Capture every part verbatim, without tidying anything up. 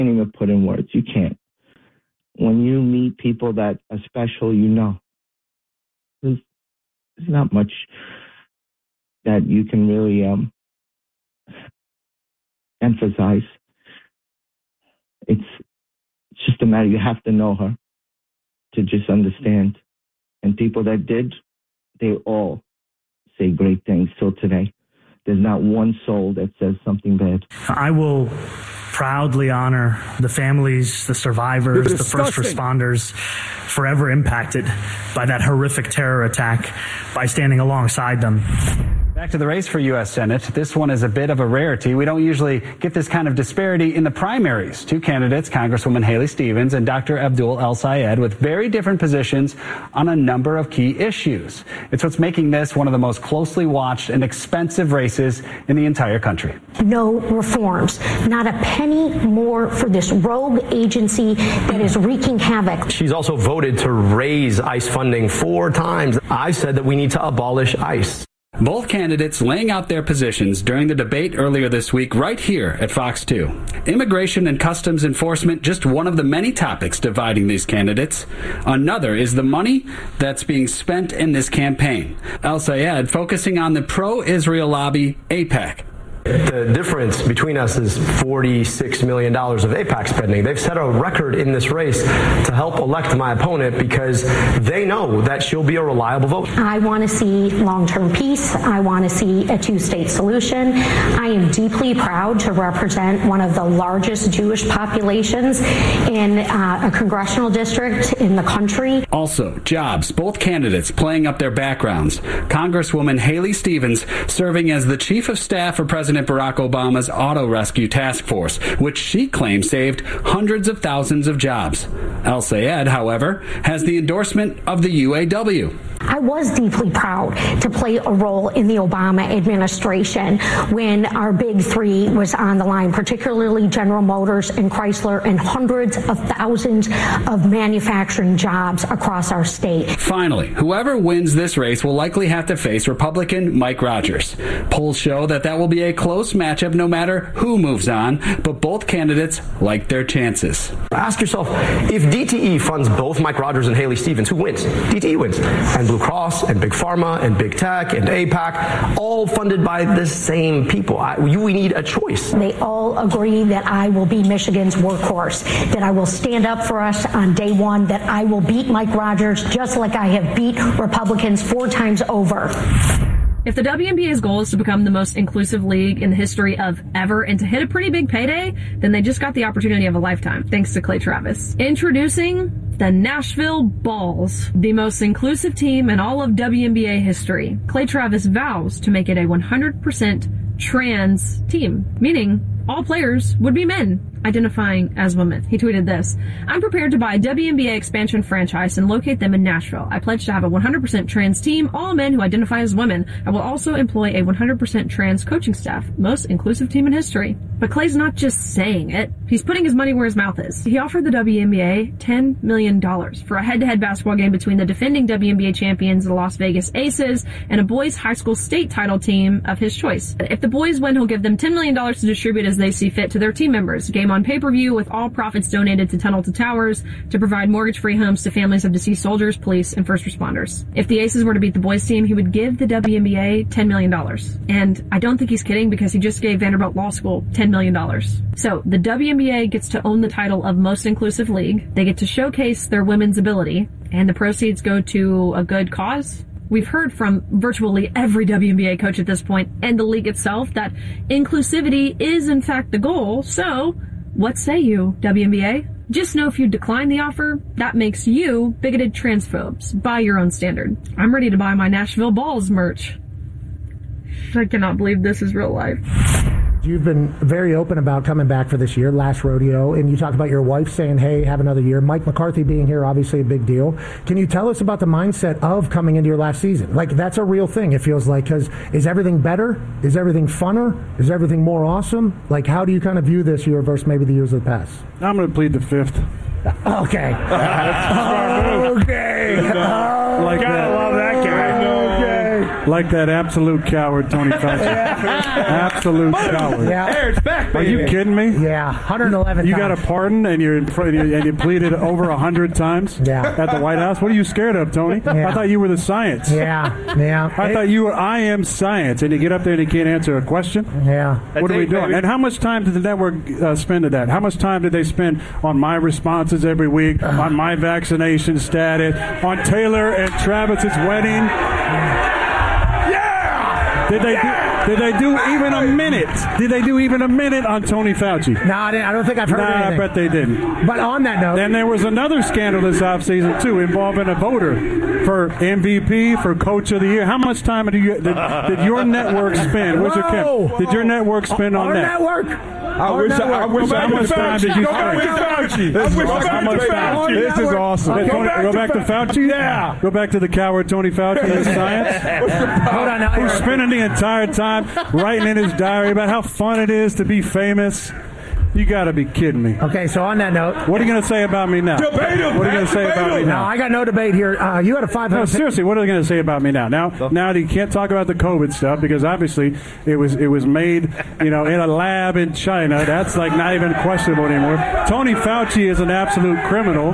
can't even put in words. You can't. When you meet people that are special, you know. There's, there's not much that you can really um, emphasize. It's, it's just a matter, you have to know her to just understand. And people that did, they all say great things till today. There's not one soul that says something bad. I will proudly honor the families, the survivors, the first responders forever impacted by that horrific terror attack by standing alongside them. Back to the race for U S Senate. This one is a bit of a rarity. We don't usually get this kind of disparity in the primaries. Two candidates, Congresswoman Haley Stevens and Doctor Abdul El-Sayed, with very different positions on a number of key issues. It's what's making this one of the most closely watched and expensive races in the entire country. No reforms, not a penny more for this rogue agency that is wreaking havoc. She's also voted to raise ICE funding four times. I said that we need to abolish ICE. Both candidates laying out their positions during the debate earlier this week right here at Fox two. Immigration and customs enforcement, just one of the many topics dividing these candidates. Another is the money that's being spent in this campaign. El-Sayed focusing on the pro-Israel lobby AIPAC. The difference between us is forty-six million dollars of AIPAC spending. They've set a record in this race to help elect my opponent because they know that she'll be a reliable vote. I want to see long-term peace. I want to see a two-state solution. I am deeply proud to represent one of the largest Jewish populations in uh, a congressional district in the country. Also, jobs. Both candidates playing up their backgrounds. Congresswoman Haley Stevens serving as the chief of staff for President Barack Obama's Auto Rescue Task Force, which she claims saved hundreds of thousands of jobs. El-Sayed, however, has the endorsement of the U A W. I was deeply proud to play a role in the Obama administration when our big three was on the line, particularly General Motors and Chrysler, and hundreds of thousands of manufacturing jobs across our state. Finally, whoever wins this race will likely have to face Republican Mike Rogers. Polls show that that will be a close matchup no matter who moves on, but both candidates like their chances. Ask yourself, if D T E funds both Mike Rogers and Haley Stevens, who wins? D T E wins. And Blue Cross and Big Pharma and Big Tech and AIPAC, all funded by the same people. I, we need a choice. They all agree that I will be Michigan's workhorse, that I will stand up for us on day one, that I will beat Mike Rogers just like I have beat Republicans four times over. If the W N B A's goal is to become the most inclusive league in the history of ever and to hit a pretty big payday, then they just got the opportunity of a lifetime, thanks to Clay Travis. Introducing the Nashville Balls, the most inclusive team in all of W N B A history. Clay Travis vows to make it a one hundred percent trans team, meaning all players would be men identifying as women. He tweeted this: I'm prepared to buy a W N B A expansion franchise and locate them in Nashville. I pledge to have a one hundred percent trans team, all men who identify as women. I will also employ a one hundred percent trans coaching staff, most inclusive team in history. But Clay's not just saying it. He's putting his money where his mouth is. He offered the W N B A ten million dollars for a head-to-head basketball game between the defending W N B A champions, the Las Vegas Aces, and a boys high school state title team of his choice. If the boys win, he'll give them ten million dollars to distribute as they see fit to their team members. Game on pay-per-view with all profits donated to Tunnel to Towers to provide mortgage-free homes to families of deceased soldiers, police, and first responders. If the Aces were to beat the boys team, he would give the W N B A ten million dollars. And I don't think he's kidding because he just gave Vanderbilt Law School ten million dollars. So the W N B A gets to own the title of most inclusive league. They get to showcase their women's ability, and the proceeds go to a good cause. We've heard from virtually every W N B A coach at this point and the league itself that inclusivity is in fact the goal. So what say you, W N B A? Just know if you decline the offer, that makes you bigoted transphobes by your own standard. I'm ready to buy my Nashville Balls merch. I cannot believe this is real life. You've been very open about coming back for this year, last rodeo, and you talked about your wife saying, hey, have another year. Mike McCarthy being here, obviously a big deal. Can you tell us about the mindset of coming into your last season? Like, that's a real thing, it feels like, because is everything better? Is everything funner? Is everything more awesome? Like, how do you kind of view this year versus maybe the years of the past? I'm going to plead the fifth. Okay. That's a smart move. Okay. Oh, like gotta that. love that guy. Okay. like that absolute coward, Tony Fauci. Absolute coward. Yeah. Hey, it's back, Are baby. you kidding me? Yeah, one hundred eleven You times. got a pardon and you're in front, and you pleaded over a hundred times Yeah. at the White House. What are you scared of, Tony? Yeah. I thought you were the science. Yeah, yeah. I thought you were. I am science, and you get up there and you can't answer a question. Yeah. What are we it, doing? baby. And how much time did the network uh, spend at that? How much time did they spend on my responses every week, on my vaccination status, on Taylor and Travis's wedding? Yeah! Did they do? Did they do even a minute? Did they do even a minute on Tony Fauci? No, I, didn't, I don't think I've heard Nah, I anything. bet they didn't. But on that note, Then there was another scandal this offseason, too, involving a voter for M V P, for Coach of the Year. How much time did, you, did, did your network spend? Where's your Whoa. Kim? Did your network spend on our that? network. I Our wish I, I network. wish Go I back was to Fauci. Fauci. Did you Go back say? to Fauci. This I is wish I awesome. was Much Fauci. This is awesome. Okay. Go Go back, back go to back to Fauci? Yeah. Go back to the coward Tony Fauci and his science? Hold on now. Who's spending the entire time writing in his diary about how fun it is to be famous? You got to be kidding me. Okay, so on that note, What are you going to say about me now? Debate him, What are you going to say debate about me him. no, now? I got no debate here. Uh, you had a five No, hundred. seriously, what are they going to say about me now? Now, now you can't talk about the COVID stuff because obviously it was it was made, you know, in a lab in China. That's like not even questionable anymore. Tony Fauci is an absolute criminal.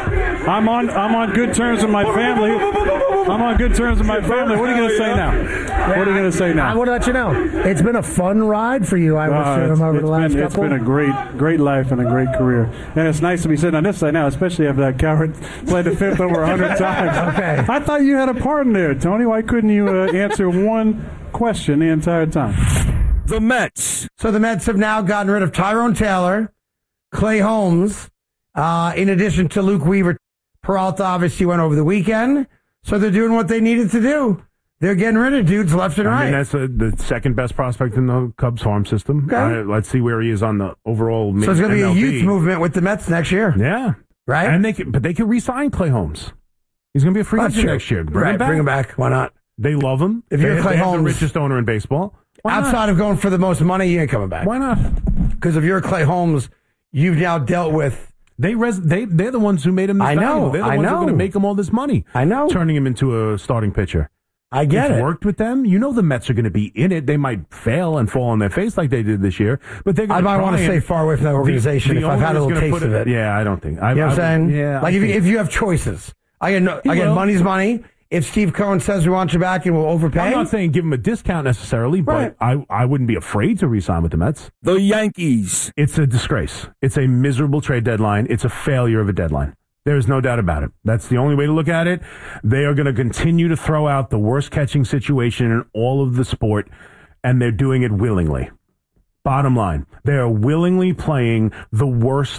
I'm on I'm on good terms with my family. I'm on good terms with my family. What are you going to say now? What are you going to say I now? want to let you know it's been a fun ride for you. I would Uh, say it's, over it's the last been, it's couple. been a great, great life and a great career, and it's nice to be sitting on this side now, especially after that coward played the fifth over a hundred times. Okay. I thought you had a pardon there, Tony. Why couldn't you uh, answer one question the entire time? The Mets. So the Mets have now gotten rid of Tyrone Taylor, Clay Holmes, uh, in addition to Luke Weaver. Peralta obviously went over the weekend, so they're doing what they needed to do. They're getting rid of dudes left and I right. mean, that's a, the second best prospect in the Cubs farm system. Okay. Uh, let's see where he is on the overall. so it's going to be a M L B. youth movement with the Mets next year, Yeah, right? and they can, but they can re-sign Clay Holmes. He's going to be a free That's agent true. next year. Bring right, him back. bring him back. Why not? They love him. If they, you're Clay they have the Holmes- richest owner in baseball. Why Outside not? of going for the most money, you ain't coming back. Why not? Because if you're Clay Holmes, you've now dealt with. They res- they they're the ones who made him this I know, valuable. They're the I ones who are know. going to make him all this money. I know. Turning him into a starting pitcher. I get It's it. worked with them. You know the Mets are going to be in it. They might fail and fall on their face like they did this year, but they're going I to might want to stay far away from that organization the, the if I've had a owner's little gonna taste put of it. Yeah, I don't think. I, You know what I, I'm saying? Yeah. Like I if you, think- if you have choices, I get no, He I get will. money's money. If Steve Cohen says we want you back and we'll overpay, I'm not saying give him a discount necessarily, Right. but I, I wouldn't be afraid to re-sign with the Mets. The Yankees. It's a disgrace. It's a miserable trade deadline. It's a failure of a deadline. There's no doubt about it. That's the only way to look at it. They are going to continue to throw out the worst catching situation in all of the sport, and they're doing it willingly. Bottom line, they are willingly playing the worst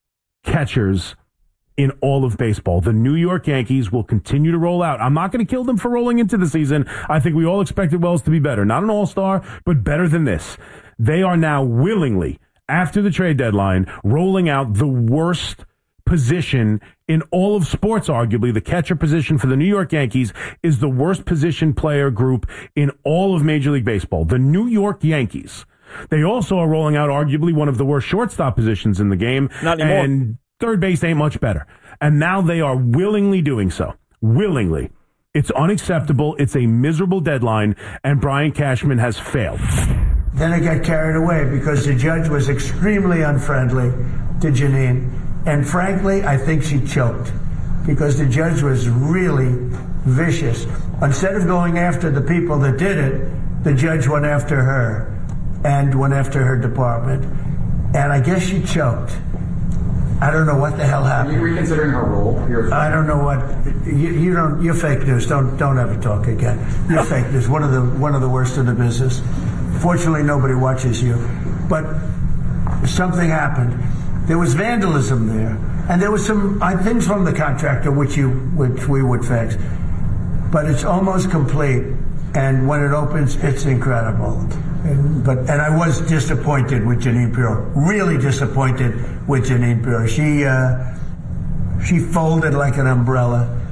catchers in all of baseball. The New York Yankees will continue to roll out. I'm not going to kill them for rolling into the season. I think we all expected Wells to be better. Not an all-star, but better than this. They are now willingly, after the trade deadline, rolling out the worst position in all of sports, arguably. The catcher position for the New York Yankees is the worst position player group in all of Major League Baseball. The New York Yankees. They also are rolling out arguably one of the worst shortstop positions in the game. Not anymore. And third base ain't much better. And now they are willingly doing so. Willingly. It's unacceptable. It's a miserable deadline, and Brian Cashman has failed. Then I got carried away because the judge was extremely unfriendly to Janine. And frankly, I think she choked because the judge was really vicious. Instead of going after the people that did it, the judge went after her and went after her department. And I guess she choked. I don't know what the hell happened. Are you reconsidering her role? Your- I don't know what you, you don't. You're fake news. Don't don't ever talk again. You're fake news. One of the one of the worst in the business. Fortunately, nobody watches you. But something happened. There was vandalism there, and there was some uh, things from the contractor which you which we would fix. But it's almost complete, and when it opens, it's incredible. And, but and I was disappointed with Janine Pirro. Really disappointed with Janine Pirro. She uh, she folded like an umbrella.